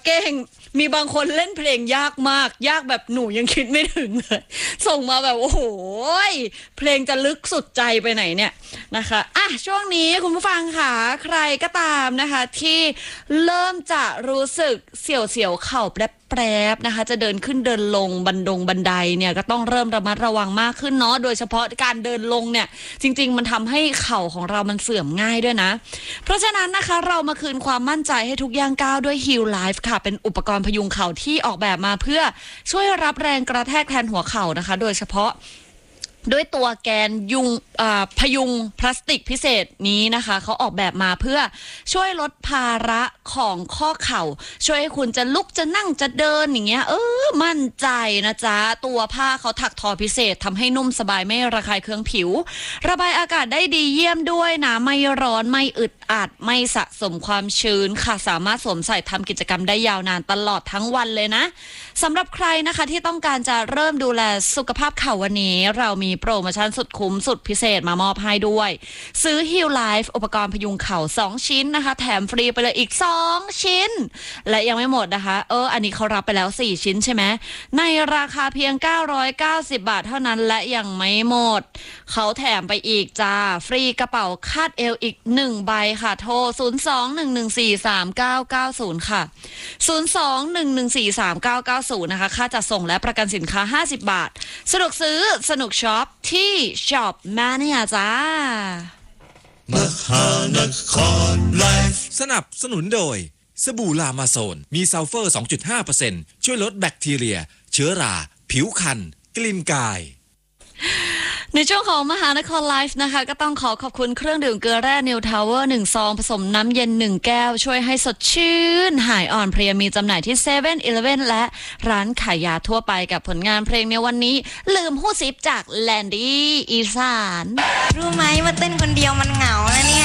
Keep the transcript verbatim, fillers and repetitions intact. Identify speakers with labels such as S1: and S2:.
S1: เก่งมีบางคนเล่นเพลงยากมากยากแบบหนูยังคิดไม่ถึงเลยส่งมาแบบโอ้โหเพลงจะลึกสุดใจไปไหนเนี่ยนะคะอ่ะช่วงนี้คุณผู้ฟังค่ะใครก็ตามนะคะที่เริ่มจะรู้สึกเสียวๆเข่าแปรบๆนะคะจะเดินขึ้นเดินลงบันดงบันไดเนี่ยก็ต้องเริ่มระมัดระวังมากขึ้นเนาะโดยเฉพาะการเดินลงเนี่ยจริงๆมันทำให้เข่าของเรามันเสื่อมง่ายด้วยนะเพราะฉะนั้นนะคะเรามาคืนความมั่นใจให้ทุกย่างก้าวด้วย Heal Life ค่ะเป็นอุปกรณ์พยุงเข่าที่ออกแบบมาเพื่อช่วยรับแรงกระแทกแทนหัวเข่านะคะโดยเฉพาะด้วยตัวแกนยุงพยุงพลาสติกพิเศษนี้นะคะเขาออกแบบมาเพื่อช่วยลดภาระของข้อเข่าช่วยให้คุณจะลุกจะนั่งจะเดินอย่างเงี้ยเออมั่นใจนะจ๊ะตัวผ้าเขาถักทอพิเศษทำให้นุ่มสบายไม่ระคายเคืองผิวระบายอากาศได้ดีเยี่ยมด้วยนะไม่ร้อนไม่อึดอัดไม่สะสมความชื้นค่ะสามารถสวมใส่ทำกิจกรรมได้ยาวนานตลอดทั้งวันเลยนะสำหรับใครนะคะที่ต้องการจะเริ่มดูแลสุขภาพเข่าวันนี้เรามีโปรโมชั่นสุดคุ้มสุดพิเศษมามอบให้ด้วยซื้อ Heal Life อุปกรณ์พยุงเข่าสองชิ้นนะคะแถมฟรีไปเลยอีกสองชิ้นและยังไม่หมดนะคะเอออันนี้เขารับไปแล้วสี่ชิ้นใช่ไหมในราคาเพียงเก้าร้อยเก้าสิบบาทเท่านั้นและยังไม่หมดเขาแถมไปอีกจ้าฟรีกระเป๋าคาดเอวอีกหนึ่งใบค่ะโทรศูนย์ สอง หนึ่ง หนึ่ง สี่ สาม เก้า เก้า ศูนย์ค่ะศูนย์ สอง หนึ่ง หนึ่ง สี่ สาม เก้า เก้า ศูนย์นะคะค่าจัดส่งและประกันสินค้าห้าสิบบาทสนุกซื้อสนุกช็อปที่ช็อปมาเนี่ยจ้ามหานครไลฟ์
S2: สนับสนุนโดยสบู่ลามาโซนมีซัลเฟอร์ สองจุดห้าเปอร์เซ็นต์ ช่วยลดแบคทีเรียเชื้อราผิวคันกลิ่นกาย
S1: ในช่วงของมหานครไลฟ์นะคะก็ต้องขอขอบคุณเครื่องดื่มเกลือแร่นิวทาวเวอร์หนึ่งซองผสมน้ำเย็นหนึ่งแก้วช่วยให้สดชื่นหายอ่อนเพลียมีจำหน่ายที่เซเว่นอีเลฟเว่นและร้านขายยาทั่วไปกับผลงานเพลงในวันนี้ลืมหู้ซิปจากแลนดี้อีสาน
S3: รู้ไหมว่าเต้นคนเดียวมันเหงานะนี่